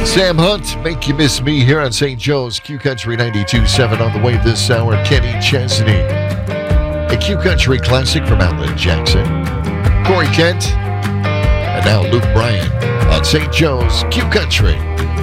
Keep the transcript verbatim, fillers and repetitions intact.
Sam Hunt, Make You Miss Me here on Saint Joe's Q Country ninety-two point seven. On the way this hour, Kenny Chesney. A Q Country classic from Alan Jackson. Corey Kent. And now Luke Bryan on Saint Joe's Q Country.